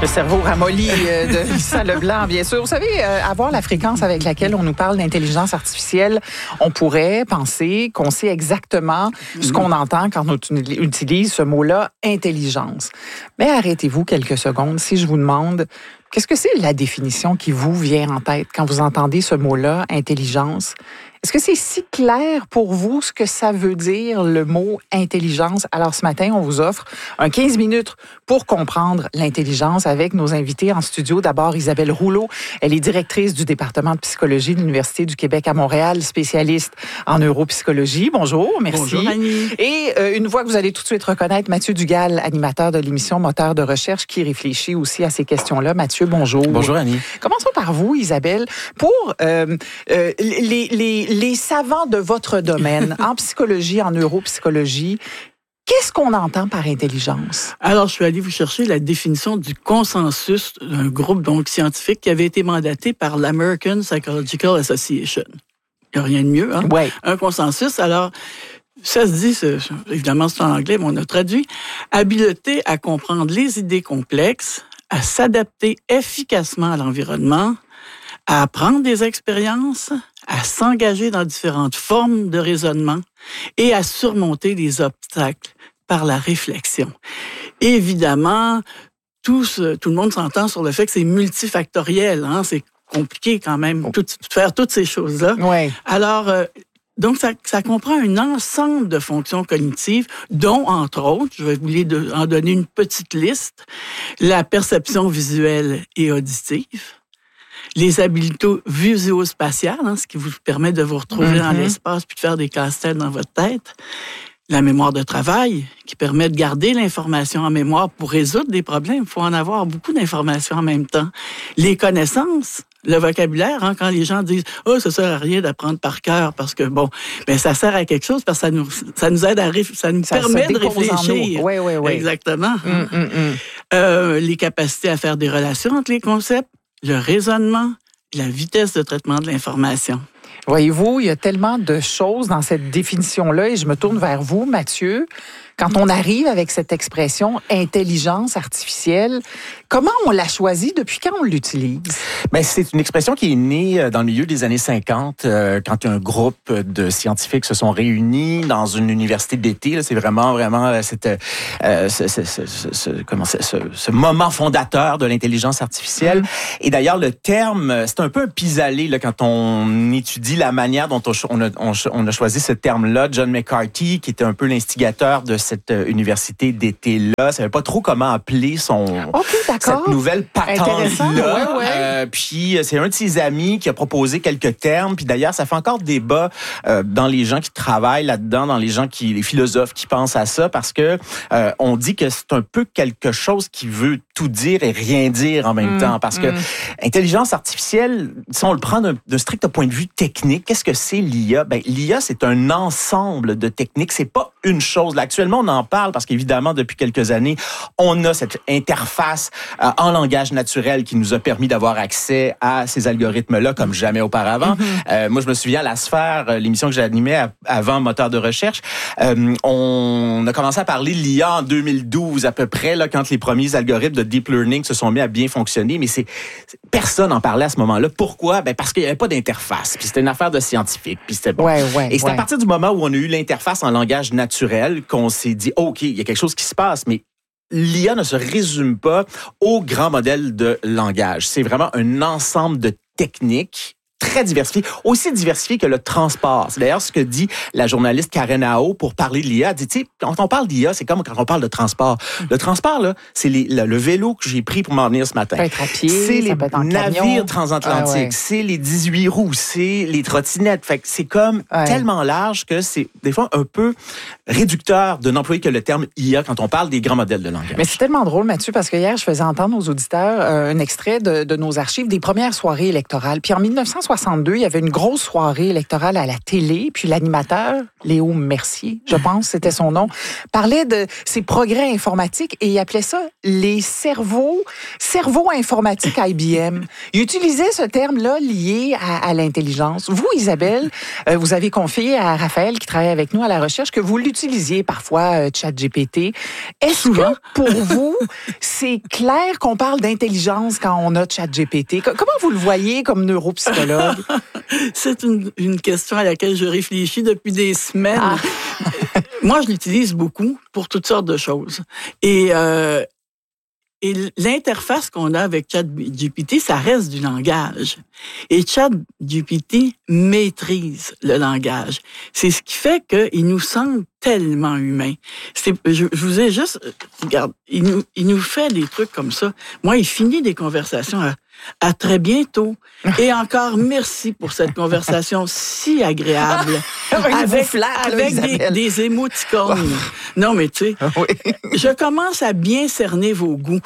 Le cerveau ramolli de Lisa Leblanc, bien sûr. Vous savez, avoir la fréquence avec laquelle on nous parle d'intelligence artificielle, on pourrait penser qu'on sait exactement ce qu'on entend quand on utilise ce mot-là, intelligence. Mais arrêtez-vous quelques secondes si je vous demande, qu'est-ce que c'est la définition qui vous vient en tête quand vous entendez ce mot-là, intelligence? Est-ce que c'est si clair pour vous ce que ça veut dire, le mot intelligence? Alors, ce matin, on vous offre un 15 minutes pour comprendre l'intelligence avec nos invités en studio. D'abord, Isabelle Rouleau. Elle est directrice du département de psychologie de l'Université du Québec à Montréal, spécialiste en neuropsychologie. Bonjour, merci. Bonjour, Annie. Et une voix que vous allez tout de suite reconnaître, Mathieu Dugal, animateur de l'émission Moteur de recherche, qui réfléchit aussi à ces questions-là. Mathieu, bonjour. Bonjour, Annie. Commençons par vous, Isabelle. Pour les savants de votre domaine, en psychologie, en neuropsychologie, qu'est-ce qu'on entend par intelligence? Alors, je suis allée vous chercher la définition du consensus d'un groupe donc scientifique qui avait été mandaté par l'American Psychological Association. Il n'y a rien de mieux, hein? Ouais. Un consensus. Alors, ça se dit, évidemment, c'est en anglais, mais on a traduit, habileté à comprendre les idées complexes, à s'adapter efficacement à l'environnement, à apprendre des expériences, à s'engager dans différentes formes de raisonnement et à surmonter les obstacles par la réflexion. Évidemment, tout le monde s'entend sur le fait que c'est multifactoriel, hein? C'est compliqué quand même de faire toutes ces choses-là. Ouais. Alors, donc, ça comprend un ensemble de fonctions cognitives, dont, entre autres, je vais vous en donner une petite liste, la perception visuelle et auditive, les habiletés visuospatiales, hein, ce qui vous permet de vous retrouver dans l'espace puis de faire des casse-têtes dans votre tête, la mémoire de travail, qui permet de garder l'information en mémoire pour résoudre des problèmes. Il faut en avoir beaucoup d'informations en même temps. Les connaissances, le vocabulaire, hein, quand les gens disent « Oh, ça sert à rien d'apprendre par cœur parce que, bon, ben ça sert à quelque chose parce que ça nous aide ça nous permet de réfléchir. » Oui. Exactement. Les capacités à faire des relations entre les concepts, le raisonnement, la vitesse de traitement de l'information. Voyez-vous, il y a tellement de choses dans cette définition-là et je me tourne vers vous, Mathieu. Quand on arrive avec cette expression intelligence artificielle, comment on l'a choisie? Depuis quand on l'utilise? Ben, c'est une expression qui est née dans le milieu des années 50, quand un groupe de scientifiques se sont réunis dans une université d'été. Là, c'est vraiment ce moment fondateur de l'intelligence artificielle. Et d'ailleurs, le terme, c'est un peu un pis-aller là, quand on étudie la manière dont on a choisi ce terme-là. John McCarthy, qui était un peu l'instigateur de cette université d'été-là, savait pas trop comment appeler cette nouvelle patente-là. Puis c'est un de ses amis qui a proposé quelques termes. Puis d'ailleurs, ça fait encore débat dans les gens qui travaillent là-dedans, dans les philosophes qui pensent à ça, parce que on dit que c'est un peu quelque chose qui veut tout dire et rien dire en même temps. Parce que intelligence artificielle, si on le prend d'un strict point de vue technique, qu'est-ce que c'est l'IA? Ben, l'IA, c'est un ensemble de techniques. C'est pas une chose. Là, actuellement, on en parle parce qu'évidemment, depuis quelques années, on a cette interface en langage naturel qui nous a permis d'avoir accès à ces algorithmes-là comme jamais auparavant. Moi, je me souviens à La Sphère, l'émission que j'animais avant Moteur de recherche, on a commencé à parler de l'IA en 2012 à peu près, là, quand les premiers algorithmes de deep learning se sont mis à bien fonctionner, mais personne n'en parlait à ce moment-là. Pourquoi? Ben parce qu'il n'y avait pas d'interface, puis c'était une affaire de scientifique, puis c'était bon. Et c'est à partir du moment où on a eu l'interface en langage naturel qu'on s'est dit, OK, il y a quelque chose qui se passe, mais l'IA ne se résume pas au grand modèle de langage. C'est vraiment un ensemble de techniques très diversifié, aussi diversifié que le transport. C'est d'ailleurs ce que dit la journaliste Karen Ao pour parler de l'IA. Elle dit, tu sais, quand on parle d'IA, c'est comme quand on parle de transport. Le transport, là, c'est le vélo que j'ai pris pour m'en venir ce matin. Ça peut être à pied, c'est les navires camion. transatlantiques, c'est les 18 roues, c'est les trottinettes. Fait que c'est comme tellement large que c'est des fois un peu réducteur de n'employer que le terme IA quand on parle des grands modèles de langage. Mais c'est tellement drôle, Mathieu, parce que hier, je faisais entendre aux auditeurs un extrait de nos archives des premières soirées électorales. Puis en 1960, 62, il y avait une grosse soirée électorale à la télé, puis l'animateur, Léo Mercier, je pense, c'était son nom, parlait de ses progrès informatiques et il appelait ça les cerveaux informatiques IBM. Il utilisait ce terme-là lié à l'intelligence. Vous, Isabelle, vous avez confié à Raphaël, qui travaille avec nous à la recherche, que vous l'utilisiez parfois, ChatGPT. Est-ce que, pour vous, c'est clair qu'on parle d'intelligence quand on a ChatGPT? Comment vous le voyez comme neuropsychologue? C'est une question à laquelle je réfléchis depuis des semaines. Moi, je l'utilise beaucoup pour toutes sortes de choses. Et l'interface qu'on a avec ChatGPT, ça reste du langage. Et ChatGPT maîtrise le langage. C'est ce qui fait qu'il nous semble tellement humain. Je vous ai juste... Regarde, il nous fait des trucs comme ça. Moi, il finit des conversations à très bientôt. Et encore merci pour cette conversation si agréable. avec des émoticônes. Non, mais tu sais, je commence à bien cerner vos goûts.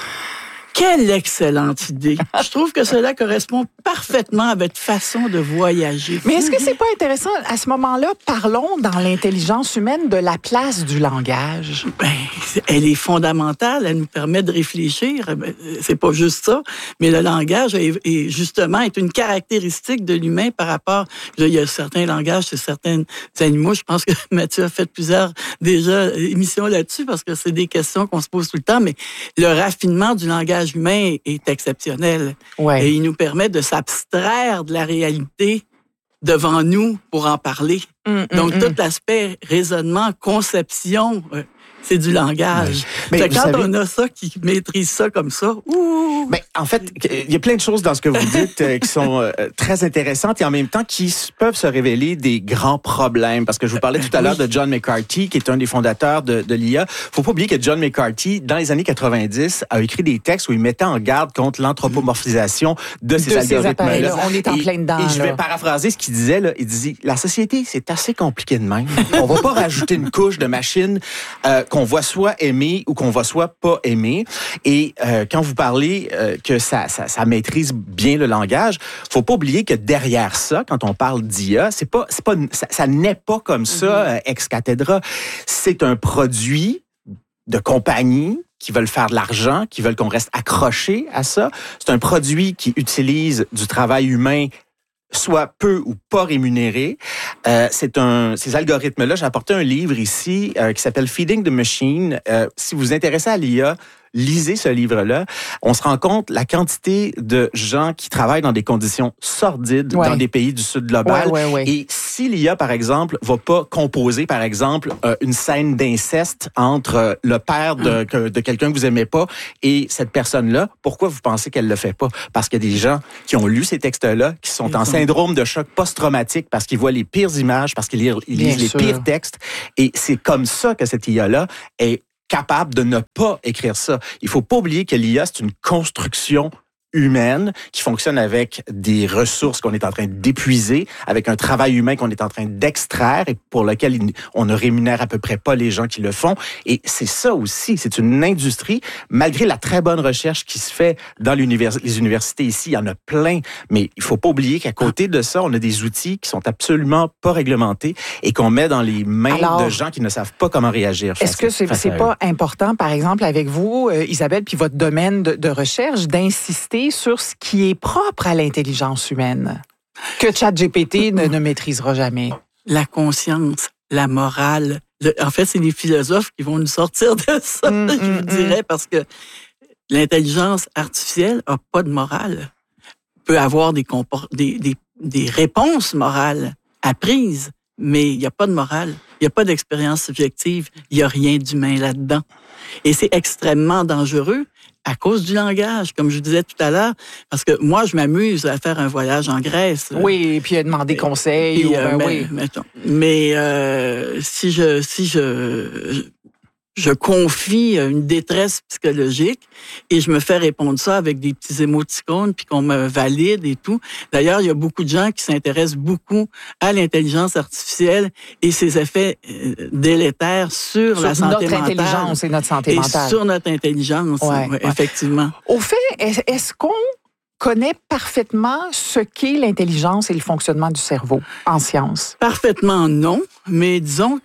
Quelle excellente idée. Je trouve que cela correspond parfaitement à votre façon de voyager. Mais est-ce que c'est pas intéressant, à ce moment-là, parlons dans l'intelligence humaine de la place du langage? Ben, elle est fondamentale, elle nous permet de réfléchir. C'est pas juste ça, mais le langage est justement une caractéristique de l'humain par rapport... Il y a certains langages chez certains animaux. Je pense que Mathieu a fait plusieurs déjà émissions là-dessus parce que c'est des questions qu'on se pose tout le temps, mais le raffinement du langage humain est exceptionnel. Ouais. Et il nous permet de s'abstraire de la réalité devant nous pour en parler. Donc, tout l'aspect raisonnement, conception, c'est du langage. Mais quand on a ça qui maîtrise ça comme ça, Mais en fait, il y a plein de choses dans ce que vous dites qui sont très intéressantes et en même temps qui peuvent se révéler des grands problèmes. Parce que je vous parlais tout à l'heure de John McCarthy, qui est un des fondateurs de l'IA. Faut pas oublier que John McCarthy, dans les années 90, a écrit des textes où il mettait en garde contre l'anthropomorphisation de ces algorithmes-là. On est en plein dedans. Et je vais paraphraser ce qu'il disait. Là. Il disait, la société, c'est assez compliqué de même. On va pas rajouter une couche de machines qu'on va soit aimer ou qu'on va soit pas aimer. Et quand vous parlez que ça maîtrise bien le langage, faut pas oublier que derrière ça, quand on parle d'IA, ça n'est pas comme ça ex cathedra. C'est un produit de compagnie qui veulent faire de l'argent, qui veulent qu'on reste accroché à ça. C'est un produit qui utilise du travail humain soit peu ou pas rémunéré. Ces algorithmes-là, j'ai apporté un livre ici qui s'appelle Feeding the Machine. Si vous vous intéressez à l'IA, lisez ce livre-là. On se rend compte la quantité de gens qui travaillent dans des conditions sordides dans des pays du Sud global. Et si l'IA, par exemple, va pas composer, par exemple, une scène d'inceste entre le père de quelqu'un que vous aimez pas et cette personne-là, pourquoi vous pensez qu'elle le fait pas? Parce qu'il y a des gens qui ont lu ces textes-là, qui sont en syndrome de choc post-traumatique parce qu'ils voient les pires images, parce qu'ils lisent les pires textes. Et c'est comme ça que cette IA-là est capable de ne pas écrire ça. Il faut pas oublier que l'IA, c'est une construction humaine qui fonctionne avec des ressources qu'on est en train d'épuiser, avec un travail humain qu'on est en train d'extraire et pour lequel on ne rémunère à peu près pas les gens qui le font. Et c'est ça aussi, c'est une industrie, malgré la très bonne recherche qui se fait dans les universités ici, il y en a plein, mais il faut pas oublier qu'à côté de ça, on a des outils qui sont absolument pas réglementés et qu'on met dans les mains de gens qui ne savent pas comment réagir. Est-ce que c'est pas important, par exemple, avec vous, Isabelle, puis votre domaine de recherche, d'insister sur ce qui est propre à l'intelligence humaine, que ChatGPT ne maîtrisera jamais? La conscience, la morale. En fait, c'est les philosophes qui vont nous sortir de ça, je vous dirais, parce que l'intelligence artificielle n'a pas de morale. Peut avoir des réponses morales apprises, mais il n'y a pas de morale. Il n'y a pas d'expérience subjective. Il n'y a rien d'humain là-dedans. Et c'est extrêmement dangereux à cause du langage, comme je vous disais tout à l'heure, parce que moi, je m'amuse à faire un voyage en Grèce. Oui, et puis à demander conseil. Mais si je confie une détresse psychologique et je me fais répondre ça avec des petits émoticônes puis qu'on me valide et tout. D'ailleurs, il y a beaucoup de gens qui s'intéressent beaucoup à l'intelligence artificielle et ses effets délétères sur la santé mentale. Notre intelligence et notre santé mentale. Et sur notre intelligence, effectivement. Au fait, est-ce qu'on connaît parfaitement ce qu'est l'intelligence et le fonctionnement du cerveau en sciences? Parfaitement non, mais disons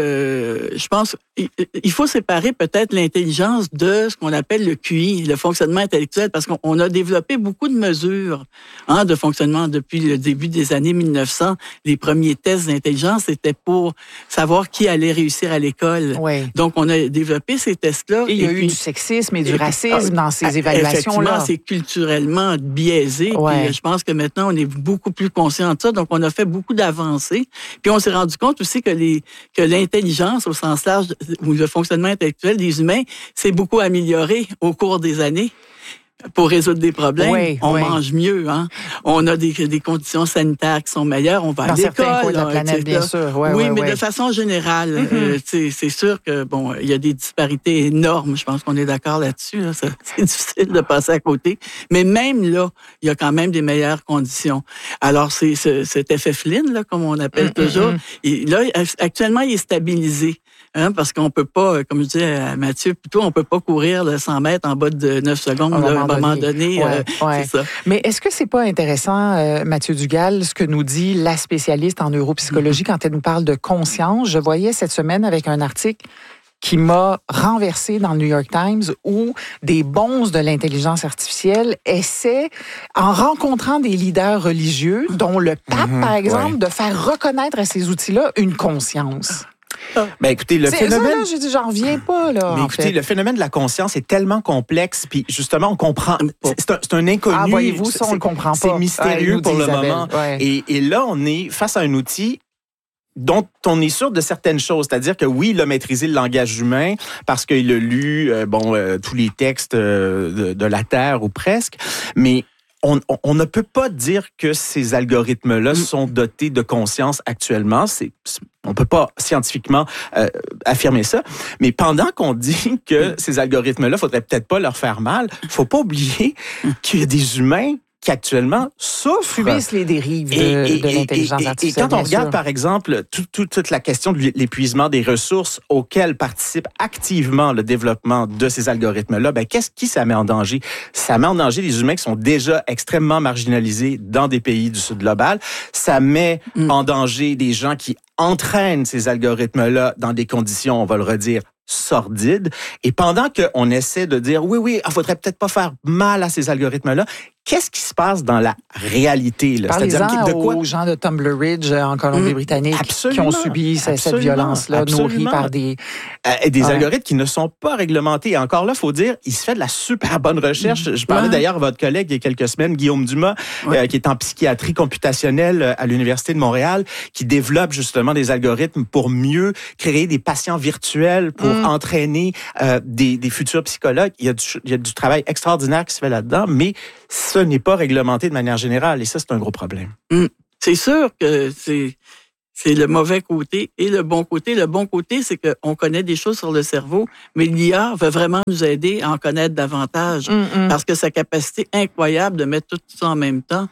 que je pense il faut séparer peut-être l'intelligence de ce qu'on appelle le QI, le fonctionnement intellectuel, parce qu'on a développé beaucoup de mesures de fonctionnement depuis le début des années 1900. Les premiers tests d'intelligence étaient pour savoir qui allait réussir à l'école. Oui. Donc, on a développé ces tests-là. Et il y a eu du sexisme et du racisme dans ces évaluations-là. Effectivement, c'est culturellement biaisé. Ouais. Puis je pense que maintenant, on est beaucoup plus conscient de ça. Donc, on a fait beaucoup d'avancées. Puis on s'est rendu compte aussi que l'intelligence, au sens large, ou le fonctionnement intellectuel des humains, s'est beaucoup amélioré au cours des années. Pour résoudre des problèmes, on mange mieux. On a des conditions sanitaires qui sont meilleures. On va à l'école. Dans certains coins de la planète, bien sûr. Oui, mais de façon générale, c'est sûr que il y a des disparités énormes. Je pense qu'on est d'accord là-dessus. Là. C'est difficile de passer à côté. Mais même là, il y a quand même des meilleures conditions. Alors, c'est cet effet Flynn, là, comme on appelle toujours. Et là, actuellement, il est stabilisé. Parce qu'on peut pas, comme je disais à Mathieu, plutôt, on peut pas courir de 100 mètres en bas de 9 secondes à un moment donné. C'est ça. Mais est-ce que c'est pas intéressant, Mathieu Dugal, ce que nous dit la spécialiste en neuropsychologie quand elle nous parle de conscience? Je voyais cette semaine avec un article qui m'a renversé dans le New York Times où des bonzes de l'intelligence artificielle essaient, en rencontrant des leaders religieux, dont le pape, par exemple, de faire reconnaître à ces outils-là une conscience. Ben écoutez, le phénomène. Ça, là, j'ai dit, j'en reviens pas, là. Mais écoutez, le phénomène de la conscience est tellement complexe, puis justement, on comprend. C'est un inconnu. Ah, voyez-vous, ça, on le comprend pas. C'est mystérieux pour le moment. Ouais. Et là, on est face à un outil dont on est sûr de certaines choses. C'est-à-dire que oui, il a maîtrisé le langage humain parce qu'il a lu tous les textes de la Terre ou presque, mais on ne peut pas dire que ces algorithmes-là sont dotés de conscience actuellement. On ne peut pas scientifiquement affirmer ça. Mais pendant qu'on dit que ces algorithmes-là, faudrait peut-être pas leur faire mal, faut pas oublier qu'il y a des humains qui actuellement souffrent. Subissent les dérives de l'intelligence artificielle. Et quand on regarde, par exemple, toute la question de l'épuisement des ressources auxquelles participe activement le développement de ces algorithmes-là, qui ça met en danger? Ça met en danger les humains qui sont déjà extrêmement marginalisés dans des pays du Sud global. Ça met en danger des gens qui entraînent ces algorithmes-là dans des conditions, on va le redire, sordides. Et pendant qu'on essaie de dire, oui, il faudrait peut-être pas faire mal à ces algorithmes-là, qu'est-ce qui se passe dans la réalité? Là? Parlez-en aux gens de Tumbler Ridge en Colombie-Britannique qui ont subi cette violence-là, nourrie par des algorithmes qui ne sont pas réglementés. Et encore là, il faut dire, il se fait de la super bonne recherche. Je parlais d'ailleurs à votre collègue il y a quelques semaines, Guillaume Dumas, qui est en psychiatrie computationnelle à l'Université de Montréal, qui développe justement des algorithmes pour mieux créer des patients virtuels, pour entraîner des futurs psychologues. Il y a du travail extraordinaire qui se fait là-dedans, mais ce n'est pas réglementé de manière générale, et ça, c'est un gros problème. C'est sûr que c'est le mauvais côté et le bon côté. Le bon côté, c'est qu'on connaît des choses sur le cerveau, mais l'IA va vraiment nous aider à en connaître davantage parce que sa capacité incroyable de mettre tout ça en même temps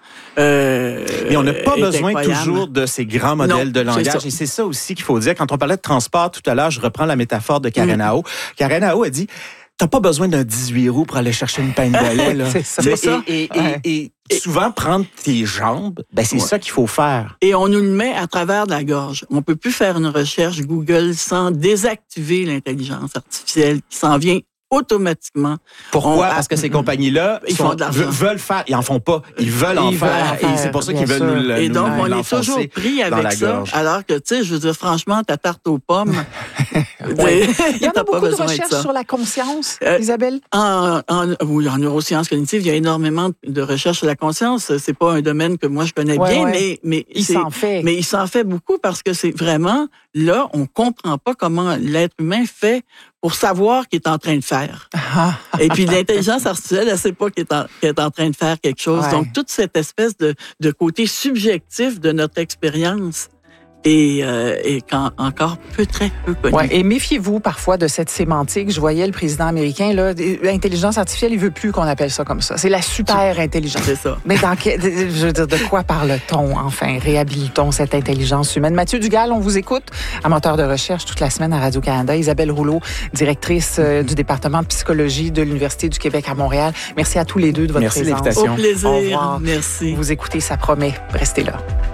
mais on n'a pas besoin incroyable. Toujours de ces grands modèles de langage. Et c'est ça aussi qu'il faut dire. Quand on parlait de transport tout à l'heure, je reprends la métaphore de Karen Ao. Karen Ao a dit... T'as pas besoin d'un 18 roues pour aller chercher une peine de lait, là. C'est ça. Et souvent, prendre tes jambes, c'est ça qu'il faut faire. Et on nous le met à travers de la gorge. On peut plus faire une recherche Google sans désactiver l'intelligence artificielle qui s'en vient automatiquement. Pourquoi? Parce que ces compagnies-là font de l'argent. Veulent faire. Ils en font pas. Ils veulent en faire. Et c'est pour ça qu'ils veulent nous Et donc, on est toujours pris avec ça. Alors que, tu sais, je veux dire, franchement, ta tarte aux pommes... Il y en a beaucoup de recherches sur la conscience, Isabelle? En neurosciences cognitives, il y a énormément de recherches sur la conscience. C'est pas un domaine que moi, je connais bien, mais il s'en fait. Mais il s'en fait beaucoup parce que c'est vraiment... Là, on comprend pas comment l'être humain fait pour savoir qu'il est en train de faire. Et puis l'intelligence artificielle, elle sait pas qu'elle est en train de faire quelque chose. Donc toute cette espèce de côté subjectif de notre expérience et encore très peu connu. Ouais, et méfiez-vous parfois de cette sémantique. Je voyais le président américain, là, l'intelligence artificielle, il veut plus qu'on appelle ça comme ça. C'est la super intelligence. C'est ça. Mais je veux dire, de quoi parle-t-on, enfin? Réhabilitons cette intelligence humaine. Mathieu Dugal, on vous écoute, amateur de recherche toute la semaine à Radio-Canada. Isabelle Rouleau, directrice du département de psychologie de l'Université du Québec à Montréal. Merci à tous les deux de votre présence. Merci de l'invitation. Au plaisir. Au revoir. Merci. Vous écoutez, ça promet. Restez là.